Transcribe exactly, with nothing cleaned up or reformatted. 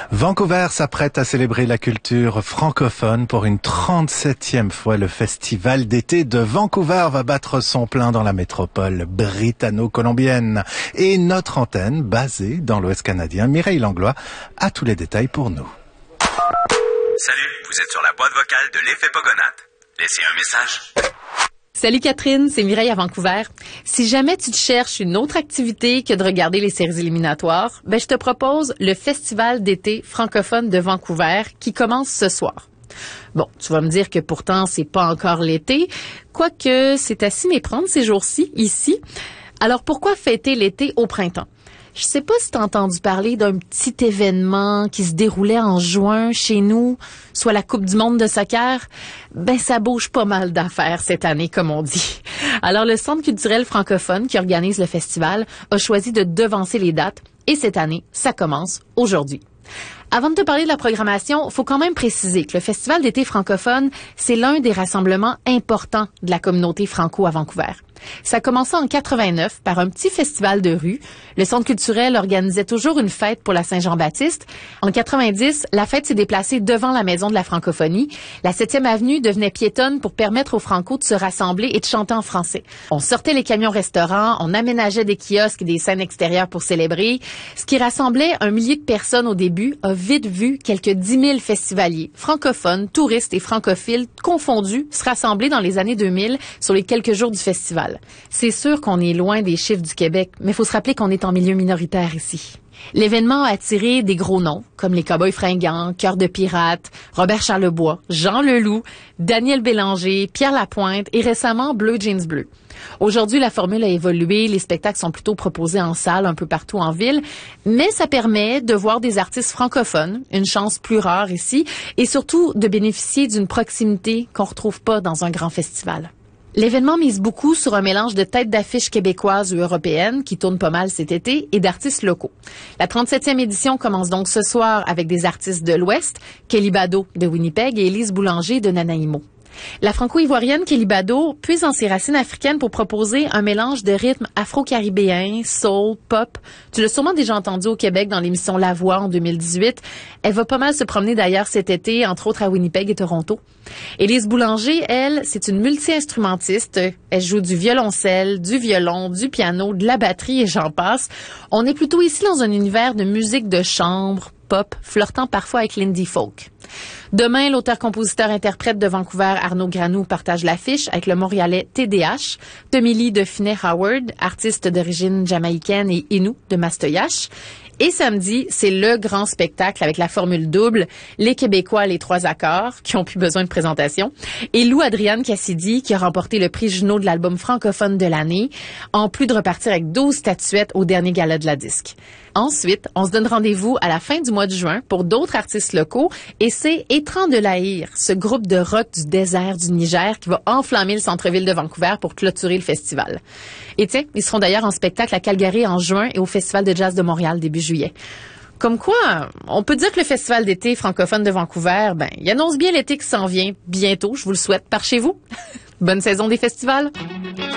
Vancouver s'apprête à célébrer la culture francophone pour une trente-septième fois. Le festival d'été de Vancouver va battre son plein dans la métropole britanno-colombienne. Et notre antenne, basée dans l'Ouest canadien, Mireille Langlois, a tous les détails pour nous. Salut, vous êtes sur la boîte vocale de l'effet Pogonat. Laissez un message. Salut Catherine, c'est Mireille à Vancouver. Si jamais tu te cherches une autre activité que de regarder les séries éliminatoires, ben je te propose le Festival d'été francophone de Vancouver qui commence ce soir. Bon, tu vas me dire que pourtant c'est pas encore l'été, quoique c'est à s'y méprendre ces jours-ci, ici. Alors pourquoi fêter l'été au printemps? Je sais pas si t'as entendu parler d'un petit événement qui se déroulait en juin chez nous, soit la Coupe du monde de soccer. Ben, ça bouge pas mal d'affaires cette année, comme on dit. Alors, le Centre culturel francophone qui organise le festival a choisi de devancer les dates et cette année, ça commence aujourd'hui. Avant de te parler de la programmation, faut quand même préciser que le Festival d'été francophone, c'est l'un des rassemblements importants de la communauté franco à Vancouver. Ça a commencé en quatre-vingt-neuf par un petit festival de rue. Le Centre culturel organisait toujours une fête pour la Saint-Jean-Baptiste. En quatre-vingt-dix, la fête s'est déplacée devant la Maison de la francophonie. La septième avenue devenait piétonne pour permettre aux Franco de se rassembler et de chanter en français. On sortait les camions restaurants, on aménageait des kiosques et des scènes extérieures pour célébrer. Ce qui rassemblait un millier de personnes au début a vite vu quelques dix mille festivaliers, francophones, touristes et francophiles confondus se rassembler dans les années deux mille sur les quelques jours du festival. C'est sûr qu'on est loin des chiffres du Québec, mais il faut se rappeler qu'on est en milieu minoritaire ici. L'événement a attiré des gros noms, comme les Cowboys fringants, Cœur de pirate, Robert Charlebois, Jean Leloup, Daniel Bélanger, Pierre Lapointe et récemment Bleu Jeans Bleu. Aujourd'hui, la formule a évolué, les spectacles sont plutôt proposés en salle un peu partout en ville, mais ça permet de voir des artistes francophones, une chance plus rare ici, et surtout de bénéficier d'une proximité qu'on retrouve pas dans un grand festival. L'événement mise beaucoup sur un mélange de têtes d'affiches québécoises ou européennes, qui tournent pas mal cet été, et d'artistes locaux. La trente-septième édition commence donc ce soir avec des artistes de l'Ouest, Kelly Bado de Winnipeg et Élise Boulanger de Nanaimo. La franco-ivoirienne Kelly Bado puise dans ses racines africaines pour proposer un mélange de rythmes afro-caribéens, soul, pop. Tu l'as sûrement déjà entendu au Québec dans l'émission La Voix en deux mille dix-huit. Elle va pas mal se promener d'ailleurs cet été, entre autres à Winnipeg et Toronto. Élise Boulanger, elle, c'est une multi-instrumentiste. Elle joue du violoncelle, du violon, du piano, de la batterie et j'en passe. On est plutôt ici dans un univers de musique de chambre, pop, flirtant parfois avec l'indie folk. Demain, l'auteur-compositeur-interprète de Vancouver, Arnaud Granou, partage l'affiche avec le Montréalais T D H, Tommy Lee de Finney-Howard, artiste d'origine jamaïcaine et Innu de Mastoyache. Et samedi, c'est le grand spectacle avec la formule double, les Québécois, les trois accords, qui ont plus besoin de présentation, et Lou Adrienne Cassidy, qui a remporté le prix Juno de l'album francophone de l'année, en plus de repartir avec douze statuettes au dernier gala de la disque. Ensuite, on se donne rendez-vous à la fin du mois de juin pour d'autres artistes locaux, et c'est Étrands de l'Aïr, ce groupe de rock du désert du Niger qui va enflammer le centre-ville de Vancouver pour clôturer le festival. Et tiens, ils seront d'ailleurs en spectacle à Calgary en juin et au Festival de jazz de Montréal début juillet. Comme quoi, on peut dire que le Festival d'été francophone de Vancouver, ben, il annonce bien l'été qui s'en vient bientôt, je vous le souhaite, par chez vous. Bonne saison des festivals!